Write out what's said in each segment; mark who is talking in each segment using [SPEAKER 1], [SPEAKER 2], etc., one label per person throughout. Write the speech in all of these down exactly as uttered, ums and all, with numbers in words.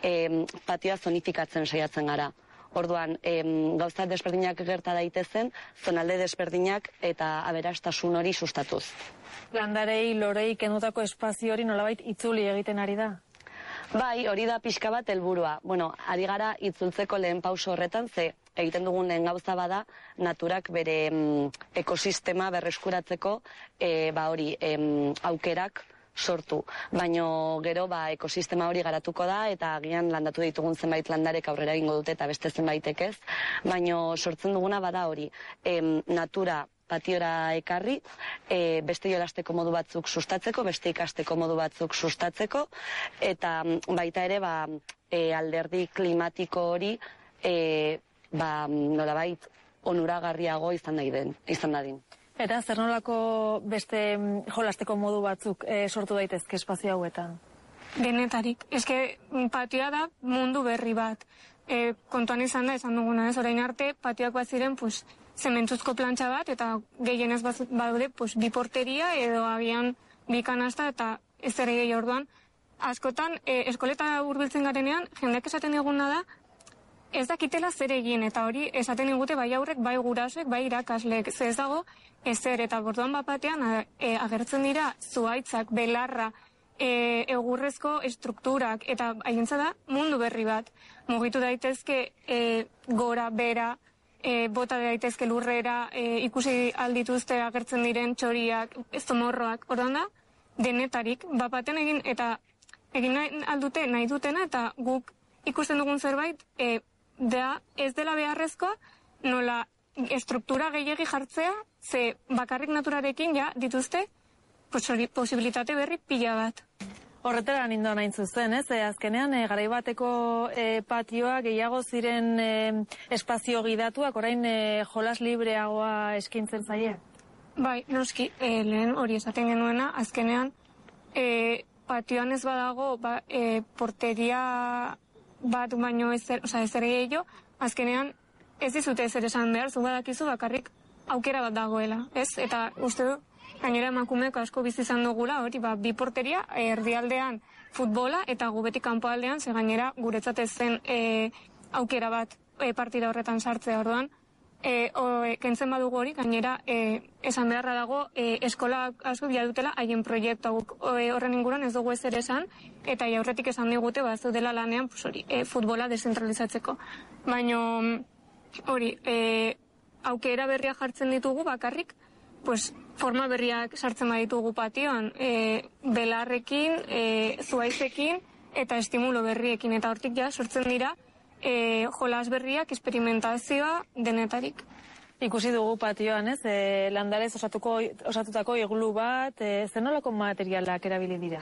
[SPEAKER 1] e, patioa zonifikatzen saiatzen gara. Orduan, em, gauza desberdinak gerta daitezen, zonalde desberdinak eta aberastasun hori sustatuz.
[SPEAKER 2] Landarei, lorei, kendutako espazio hori nolabait itzuli egiten ari da?
[SPEAKER 1] Bai, hori da pixka bat helburua. Bueno, ari gara itzultzeko lehen pauso horretan, ze egiten dugun lehen gauza bada, naturak bere em, ekosistema berreskuratzeko, e, ba hori, em, aukerak sortu. Baino gero ba, ekosistema hori garatuko da eta agian landatu ditugun zenbait landarek aurrera egingo dute eta beste zenbaitek ez. Baino sortzen duguna bada hori, em, natura patiora ekarri, e, beste jolasteko modu batzuk sustatzeko, beste ikasteko modu batzuk sustatzeko, eta baita ere ba, e, alderdi klimatiko hori e, ba, nolabait onuragarriago izan nahi den, izan dadin.
[SPEAKER 2] Eta zer nolako beste jolasteko modu batzuk e, sortu daitezke espazio hauetan?
[SPEAKER 3] Denetarik. Eske patioa da mundu berri bat. E, kontuan izan da, esan duguna ez, orain arte patioak bat ziren, pues, zementuzko plantxa bat, eta gehienez badaude, pues, bi porteria edo agian bi kanasta eta ez ere gehi orduan. Askotan, e, eskoleta hurbiltzen garenean, jendeak esaten diguna da, ez dakitela zer egin, eta hori esaten digute bai aurrek, bai gurasoek, bai irakasleek, ze ez dago ezer, eta borduan bat batean e, agertzen dira zuhaitzak, belarra, e, egurrezko estrukturak, eta haientza da mundu berri bat. Mugitu daitezke e, gora, bera, e, bota daitezke lurrera, e, ikusi aldituzte agertzen diren txoriak, zomorroak, orduan da, denetarik, bat batean egin, eta egin nahi, aldute nahi dutena, eta guk ikusten dugun zerbait, e, da ez dela beharrezkoa, nola estruktura gehiegi jartzea, ze bakarrik naturarekin ja dituzte posibilitate berri pila bat.
[SPEAKER 2] Horretara nindoan hain zuzen, ez? E, azkenean, e, garaibateko e, patioa gehiago ziren e, espazio gidatuak, orain e, jolas libreagoa eskintzen zaie?
[SPEAKER 3] Bai, noski, e, lehen hori esaten genuena, azkenean, e, patioan ez badago, ba, e, porteria bat baino ezer, oza, ezer gehiago, azkenean ez dizute ezer esan behar, zu badakizu bakarrik aukera bat dagoela, ez? Eta uste du, gainera emakumeak asko bizi izan dugula, hori, ba, bi porteria, erdialdean futbola eta gubetik kanpoaldean, ze gainera guretzat ez zen e, aukera bat e, partida horretan sartzea orduan, e, o, e, kentzen badugu hori, gainera e, esan beharra dago, e, eskola asko bila dutela haien proiektu e, horren inguruan ez dugu ezer esan, eta aurretik esan digute, ba, ez dela lanean, pues, hori, e, futbola dezentralizatzeko. Baina hori, e, aukera berria jartzen ditugu bakarrik, pues, forma berriak sartzen baditugu patioan, e, belarrekin, e, zuaizekin eta estimulo berriekin, eta hortik ja sortzen dira e, jolas berriak, esperimentazioa denetarik.
[SPEAKER 2] Ikusi dugu patioan, ez? E, landarez osatuko, osatutako iglu bat, e, zer nolako materialak erabili dira?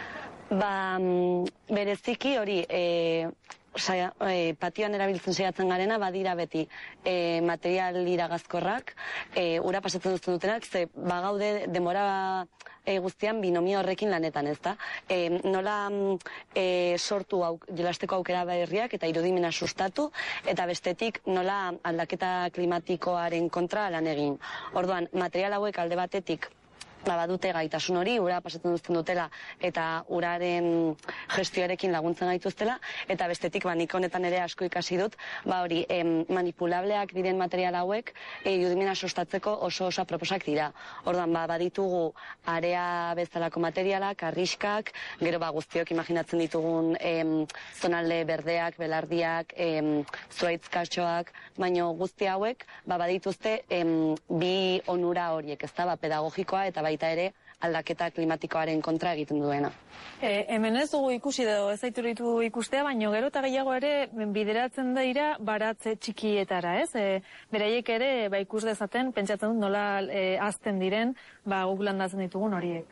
[SPEAKER 1] Ba, bereziki hori, e, Saia, e, patioan erabiltzen saiatzen garena badira beti e, material iragazkorrak, e, ura pasatzen duzten dutenak, ze bagaude demora e, guztian binomio horrekin lanetan, ez da? E, nola e, sortu au, jolasteko aukera berriak eta irudimena sustatu, eta bestetik nola aldaketa klimatikoaren kontra lan egin. Orduan, material hauek alde batetik badute gaitasun hori, ura pasatzen duzten dutela eta uraren gestioarekin laguntzen gaituztela, eta bestetik ba, nik honetan ere asko ikasi dut, ba hori, em, manipulableak diren material hauek e, irudimena sustatzeko oso oso proposak dira. Orduan, ba, baditugu area bezalako materialak, arriskak, gero ba, guztiok imaginatzen ditugun em, zonalde berdeak, belardiak, em, zuaitz katxoak, baino guzti hauek ba, badituzte em, bi onura horiek, ez da, ba, pedagogikoa eta baita ere aldaketa klimatikoaren kontra egiten duena.
[SPEAKER 2] E, hemen ez dugu ikusi edo ez zaituritu ikustea, baino gero eta gehiago ere bideratzen dira baratze txikietara, ez? E, beraiek ere ba, ikus dezaten, pentsatzen dut nola e, azten diren ba, guk landatzen ditugun horiek.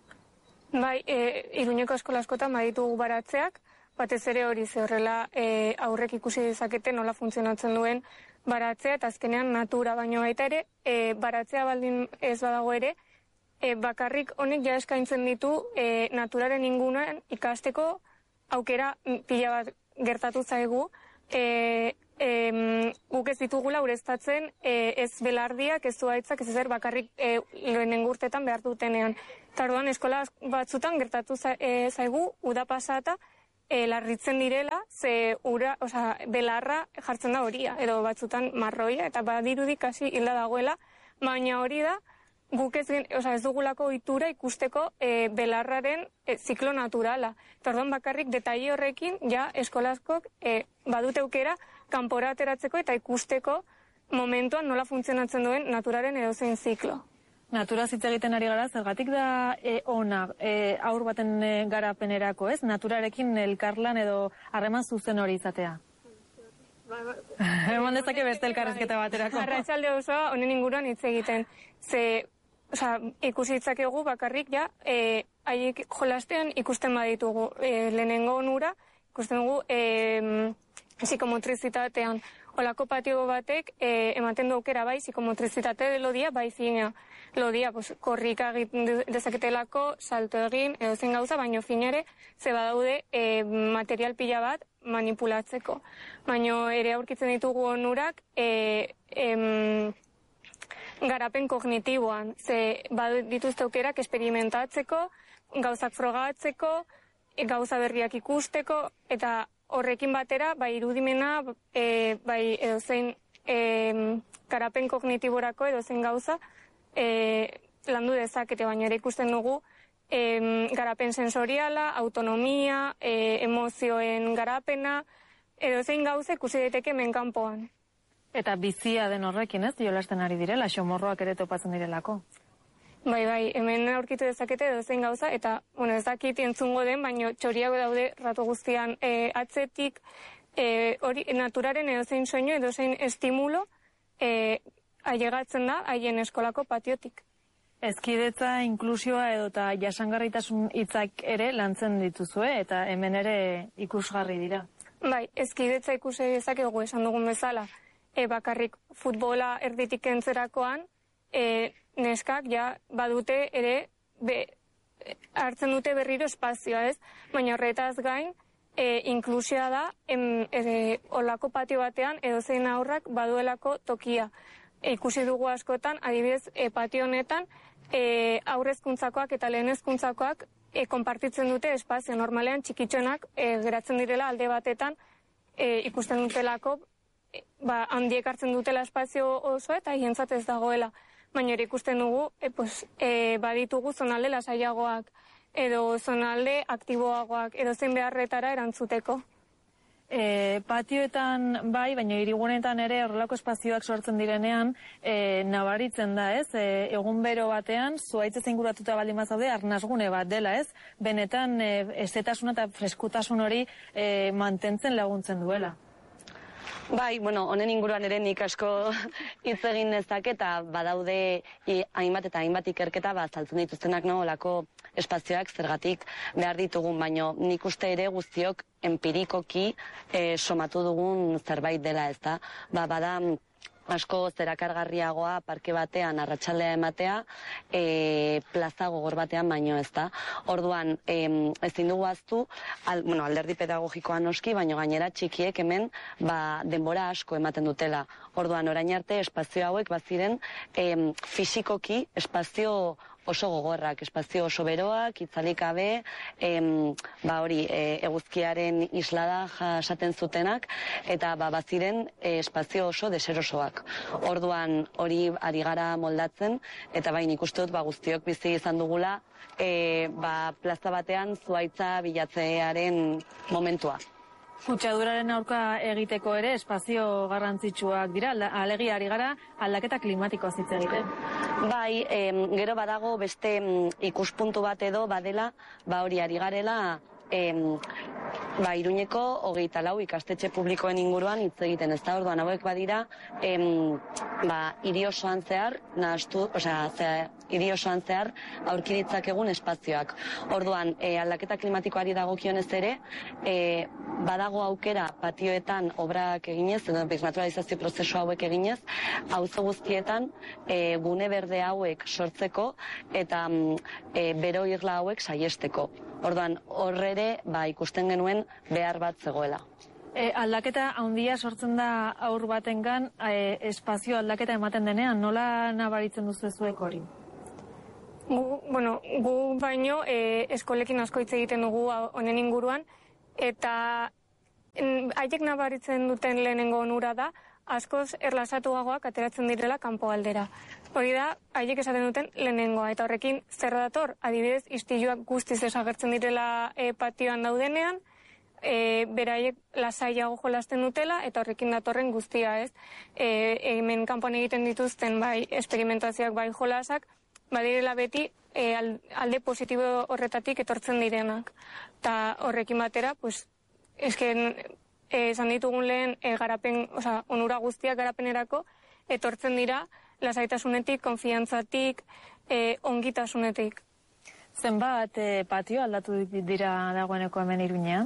[SPEAKER 3] Bai, e, Iruñeko eskola askotan baditugu baratzeak, batez ere hori ze horrela e, aurrek ikusi dezakete nola funtzionatzen duen baratzea, eta azkenean natura baino baita ere, e, baratzea baldin ez badago ere, E, bakarrik honek ja eskaintzen ditu e, naturaren inguruan ikasteko aukera pila bat gertatu zaigu. E, e, guk ez ditugula ureztatzen e, ez belardiak, ez zuaitzak, ez ezer bakarrik e, lehenen urtetan behar dutenean. Eta orduan eskola batzutan gertatu za, e, zaigu uda pasata e, larritzen direla, ze ura, oza, belarra jartzen da horia, edo batzutan marroia, eta badirudi kasi hilda dagoela, baina hori da, guk ez, oza, ez dugulako ohitura ikusteko e, belarraren e, ziklo naturala. Eta orduan bakarrik detaile horrekin, ja, eskolaskok e, badute aukera kanpora ateratzeko eta ikusteko momentuan nola funtzionatzen duen naturaren edozein ziklo.
[SPEAKER 2] Natura hitz egiten ari gara, zergatik da e, ona e, aur baten e, garapenerako, ez? Naturarekin elkarlan edo harreman zuzen hori izatea. Eman dezake beste elkarrezketa baterako.
[SPEAKER 3] Arratsalde osoa honen inguruan hitz egiten. Ze, osea, ikusi ditzakegu bakarrik ja, e, haiek jolastean ikusten baditugu e, lehenengo onura, ikusten dugu e, psikomotrizitatean. Olako patio batek e, ematen du aukera bai psikomotrizitate lodia, bai fina. Lodia, pues, korrika egiten dezaketelako, salto egin, edo zen gauza, baino finere, ze badaude e, material pila bat manipulatzeko. Baino ere aurkitzen ditugu onurak e, em, garapen kognitiboan, ze dituzte aukerak esperimentatzeko, gauzak frogatzeko, e, gauza berriak ikusteko, eta horrekin batera, bai irudimena, e, bai edo zein e, garapen kognitiborako edo zein gauza, E, landu dezakete, baina ere ikusten dugu e, garapen sensoriala, autonomia, e, emozioen garapena, edo zein gauza ikusi daiteke menkanpoan.
[SPEAKER 2] Eta bizia den horrekin, ez? Jolasten ari direla, xomorroak ere topatzen direlako.
[SPEAKER 3] Bai, bai, hemen aurkitu dezakete edo zein gauza, eta, bueno, ez dakit entzungo den, baina txoriago daude ratu guztian e, atzetik, e, hori, naturaren edo zein soinu, edo zein estimulo, e, ailegatzen da haien eskolako patiotik.
[SPEAKER 2] Ezkidetza, inklusioa edo eta jasangarritasun hitzak ere lantzen dituzue, eta hemen ere ikusgarri dira.
[SPEAKER 3] Bai, ezkidetza ikusi dezakegu esan dugun bezala, e, bakarrik futbola erditik entzerakoan, e, neskak ja badute ere be, hartzen dute berriro espazioa, ez? Baina horretaz gain, e, inklusioa da, em, e, olako patio batean edozein aurrak baduelako tokia. E, ikusi dugu askotan, adibidez, e, patio honetan, e, aurrezkuntzakoak eta lehenezkuntzakoak e, konpartitzen dute espazio. Normalean txikitxonak e, geratzen direla alde batetan e, ikusten dutelako, e, ba, handiek hartzen dutela espazio oso eta hientzat ez dagoela. Baina ere ikusten dugu, e, pues, e, baditugu zonalde lasaiagoak, edo zonalde aktiboagoak, edo zein beharretara erantzuteko.
[SPEAKER 2] E, patioetan bai, baina hirigunetan ere horrelako espazioak sortzen direnean e, nabaritzen da, ez? E, egun bero batean, zuaitzez inguratuta baldin bazaude, arnasgune bat dela, ez? Benetan e, estetasuna eta freskutasun hori e, mantentzen laguntzen duela.
[SPEAKER 1] Bai, bueno, honen inguruan ere nik asko hitz egin dezake eta badaude i, hainbat eta hainbat ikerketa ba azaltzen dituztenak no olako espazioak zergatik behar ditugun, baino nik uste ere guztiok empirikoki e, somatu dugun zerbait dela, ezta? Ba, bada asko zerakargarriagoa parke batean arratsaldea ematea, e, plaza gogor batean baino, ezta? Orduan, e, ezin dugu ahaztu, al, bueno, alderdi pedagogikoa noski, baino gainera txikiek hemen ba, denbora asko ematen dutela. Orduan, orain arte espazio hauek baziren e, fisikoki espazio oso gogorrak, espazio oso beroak, itzalik gabe, em, ba hori, e, eguzkiaren islada jasaten zutenak, eta ba baziren e, espazio oso deserosoak. Orduan hori ari gara moldatzen, eta bain ikusten dut ba guztiok bizi izan dugula, e, ba plaza batean zuaitza bilatzearen momentua.
[SPEAKER 2] Kutsaduraren aurka egiteko ere espazio garrantzitsuak dira, alegia ari gara aldaketa klimatikoa hitz egiten.
[SPEAKER 1] Bai, em, gero badago beste em, ikuspuntu bat edo badela, ba hori ari garela, em, ba Iruñeko hogeita lau ikastetxe publikoen inguruan hitz egiten, ez da, orduan hauek badira, em, ba hiri osoan zehar, nahastu, osea, zehar, hiri osoan zehar aurki ditzakegun espazioak. Orduan, e, aldaketa klimatikoari dagokionez ere, e, badago aukera patioetan obrak eginez, edo desnaturalizazio prozesu hauek eginez, auzo guztietan e, gune berde hauek sortzeko eta e, bero irla hauek saiesteko. Orduan, horre ba, ikusten genuen behar bat zegoela.
[SPEAKER 2] E, aldaketa handia sortzen da aur batengan, e, espazio aldaketa ematen denean, nola nabaritzen duzu zuek hori?
[SPEAKER 3] Gu, bueno, gu baino e, eskolekin asko hitz egiten dugu honen inguruan, eta haiek nabaritzen duten lehenengo onura da, askoz erlasatuagoak ateratzen direla kanpo aldera. Hori da, haiek esaten duten lehenengoa, eta horrekin zer dator, adibidez, istiluak guztiz desagertzen direla e, patioan daudenean, e, beraiek lasaiago jolasten dutela, eta horrekin datorren guztia, ez? E, hemen kanpoan egiten dituzten bai esperimentazioak, bai jolasak, badirela beti e, alde positibo horretatik etortzen direnak. Eta horrekin batera, pues, esken, esan ditugun lehen e, garapen, oza, onura guztiak garapenerako etortzen dira lasaitasunetik, konfiantzatik, e, ongitasunetik.
[SPEAKER 2] Zenbat e, patio aldatu dira dagoeneko hemen Iruñean?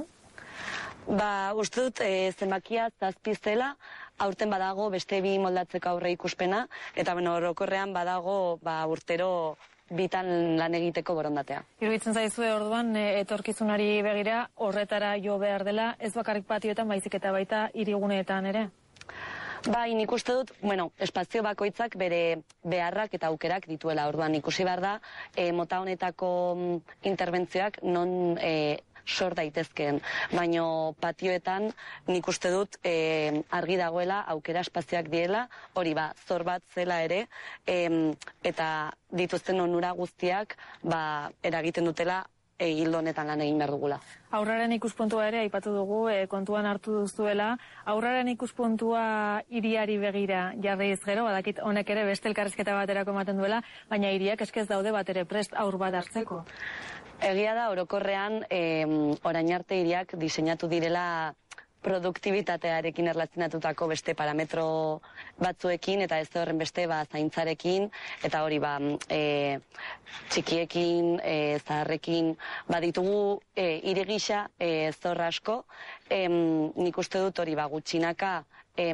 [SPEAKER 1] Ba, uste dut e, zenbakia zazpi zela, aurten badago beste bi moldatzeko aurre ikuspena, eta bueno, orokorrean badago ba, urtero bitan lan egiteko borondatea.
[SPEAKER 2] Iruditzen zaizue orduan e, etorkizunari begira horretara jo behar dela, ez bakarrik patioetan baizik eta baita hiriguneetan ere?
[SPEAKER 1] Bai, nik uste dut, bueno, espazio bakoitzak bere beharrak eta aukerak dituela, orduan ikusi behar da, e, mota honetako interbentzioak non e, sor daitezkeen, baino patioetan nik uste dut e, argi dagoela aukera espazioak diela, hori ba, zor bat zela ere, e, eta dituzten onura guztiak ba, eragiten dutela e, hildo honetan lan egin behar dugula.
[SPEAKER 2] Aurraren ikuspuntua ere aipatu dugu, e, kontuan hartu duzuela, aurraren ikuspuntua hiriari begira jarriz gero, badakit honek ere beste elkarrizketa baterako ematen duela, baina hiriak eskez daude bat ere prest aur bat hartzeko.
[SPEAKER 1] Egia da, orokorrean, e, orain arte hiriak diseinatu direla produktibitatearekin erlazionatutako beste parametro batzuekin, eta ez horren beste ba, zaintzarekin, eta hori ba, e, txikiekin, e, zaharrekin, baditugu e, hiri gisa e, zorra asko, e, nik uste dut hori ba, gutxinaka, e,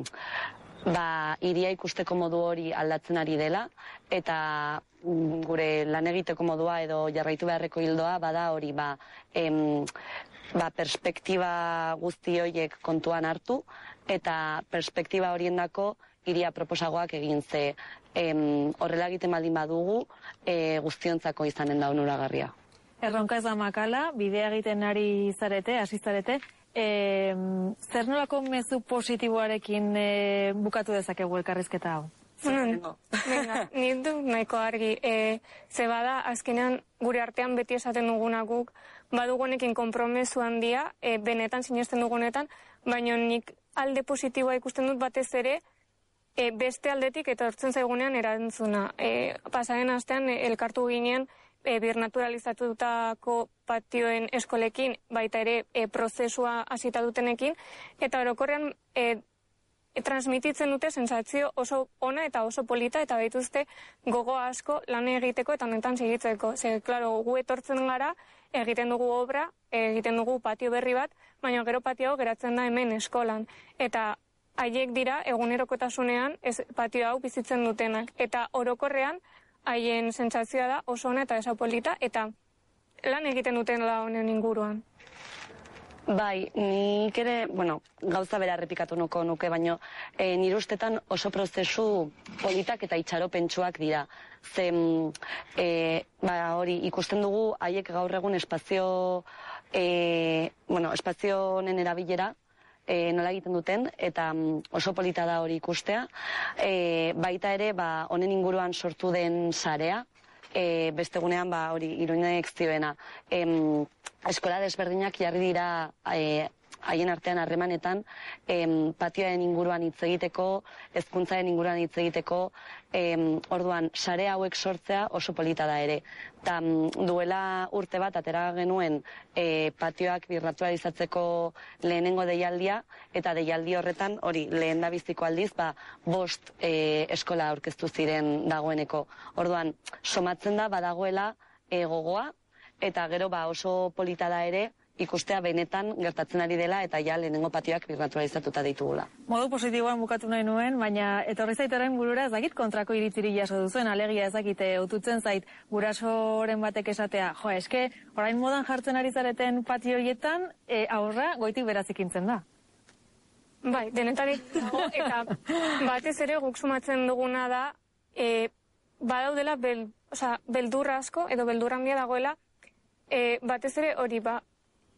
[SPEAKER 1] ba, hiria ikusteko modu hori aldatzen ari dela, eta gure lan egiteko modua edo jarraitu beharreko hildoa bada hori ba, em, ba perspektiba guzti horiek kontuan hartu eta perspektiba horiendako hiria proposagoak egin ze em, horrela egiten baldin badugu e, guztiontzako izanen da onuragarria.
[SPEAKER 2] Erronka ez da makala, bidea egiten ari zarete, hasi zarete, e, zer nolako mezu positiboarekin e, bukatu dezakegu elkarrizketa hau?
[SPEAKER 3] Bueno, venga, nire du nahiko argi. E, ze bada, azkenean gure artean beti esaten dugunakuk, badugunekin konpromesu handia, e, benetan sinesten dugunetan, baina nik alde positiboa ikusten dut batez ere, e, beste aldetik etortzen zaigunean erantzuna. E, pasaren astean e, elkartu ginen e, birnaturalizatutako patioen eskolekin, baita ere e, prozesua hasita dutenekin, eta orokorrean e, E, transmititzen dute sentsazio oso ona eta oso polita, eta baituzte gogo asko lan egiteko eta honetan segitzeko. Ze, klaro, gu etortzen gara, egiten dugu obra, egiten dugu patio berri bat, baina gero patio geratzen da hemen eskolan. Eta haiek dira egunerokotasunean ez, patio hau bizitzen dutenak. Eta orokorrean haien sentsazioa da oso ona eta oso polita, eta lan egiten duten la honen inguruan.
[SPEAKER 1] Bai, nik ere, bueno, gauza bera errepikatu nuko nuke, baino e, nire ustetan oso prozesu politak eta itxaropentsuak dira. Ze, e, ba, hori, ikusten dugu haiek gaur egun espazio, e, bueno, espazio honen erabilera, e, nola egiten duten, eta oso polita da hori ikustea. E, baita ere, ba, honen inguruan sortu den sarea, E, beste gunean ba, hori Iruñek zioena. E, eskola desberdinak jarri dira e, haien artean harremanetan e, patioen inguruan hitz egiteko, hezkuntzaren inguruan hitz egiteko, e, orduan sare hauek sortzea oso polita da ere. Ta, duela urte bat atera genuen e, patioak birnaturalizatzeko lehenengo deialdia, eta deialdi horretan hori lehen da biziko aldiz ba, bost e, eskola aurkeztu ziren dagoeneko. Orduan, somatzen da badagoela e, gogoa, eta gero ba, oso polita da ere ikustea benetan gertatzen ari dela eta ja lehenengo patioak birnaturalizatuta ditugula.
[SPEAKER 2] Modu positiboan bukatu nahi nuen, baina etorri zaitaren burura ez dakit kontrako iritziri jaso duzuen, alegia ez dakite ututzen zait gurasoren batek esatea, jo, eske, orain modan jartzen ari zareten patio horietan, e, aurra goitik berazikintzen da.
[SPEAKER 3] Bai, denetarik dago, eta batez ere guk sumatzen duguna da, e, badaudela bel, oza, beldur asko, edo beldur handia dagoela, e, batez ere hori ba,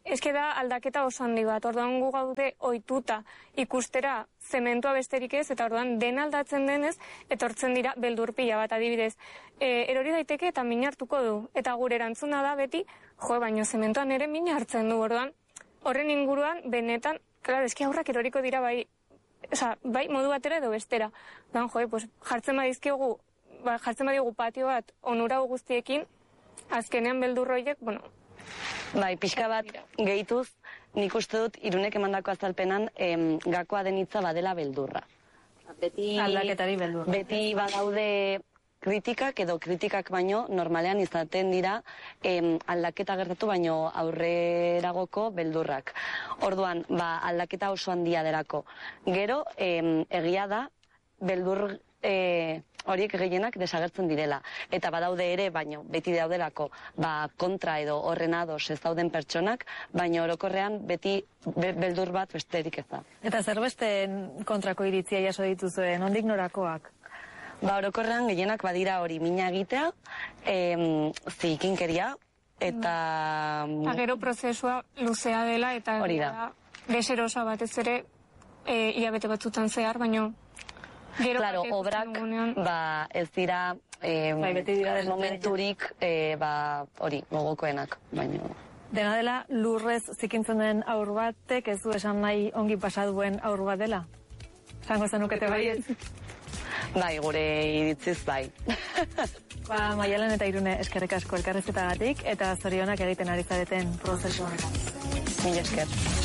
[SPEAKER 3] eske da aldaketa oso handi bat, orduan gu gaude ohituta ikustera zementua besterik ez, eta orduan den aldatzen denez, etortzen dira beldurpila bat adibidez. E, erori daiteke eta min hartuko du, eta gure erantzuna da beti, jo, baino zementuan ere min hartzen du, orduan horren inguruan benetan, klaro, eski aurrak eroriko dira bai, oza, bai modu batera edo bestera. Dan, jo, pues, jartzen badizkigu, ba, jartzen badigu patio bat onura guztiekin, azkenean beldurroiek, bueno,
[SPEAKER 1] bai, pixka bat gehituz, nik uste dut Irunek emandako azalpenan em, gakoa den hitza badela beldurra. Beti,
[SPEAKER 2] Aldaketari beldurra.
[SPEAKER 1] Beti badaude kritikak edo kritikak baino normalean izaten dira em, aldaketa gertatu baino aurreragoko beldurrak. Orduan, ba, aldaketa oso handia derako. Gero, em, egia da, beldur e, horiek gehienak desagertzen direla. Eta badaude ere, baino, beti daudelako, ba, kontra edo horren ados ez dauden pertsonak, baino orokorrean beti be, beldur bat besterik ez da.
[SPEAKER 2] Eta zer beste kontrako iritzia jaso dituzuen, ondik norakoak?
[SPEAKER 1] Ba, orokorrean gehienak badira hori mina egitea, em, zikinkeria, eta...
[SPEAKER 3] Eta gero prozesua luzea dela, eta
[SPEAKER 1] hori da.
[SPEAKER 3] deserosa batez ere e, hilabete batzutan zehar, baino... Gero
[SPEAKER 1] claro, obrak ba, ez dira, eh,
[SPEAKER 2] bai, beti dira
[SPEAKER 1] momenturik eh, ba, hori, gogokoenak, baino...
[SPEAKER 2] Dena dela, lurrez zikintzen den aur batek ez du esan nahi ongi pasaduen aur bat dela? Zango zenukete bai?
[SPEAKER 1] Bai, gure iritziz bai.
[SPEAKER 2] Ba, Maialen eta Irune eskerrik asko elkarrizketagatik eta zorionak egiten ari zareten prozesu honetan.
[SPEAKER 1] Mila esker.